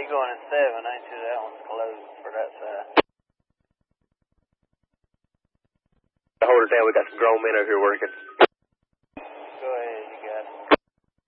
going in 7, ain't you? That one's closed for that side. Hold it down, we got some grown men out here working. Go ahead.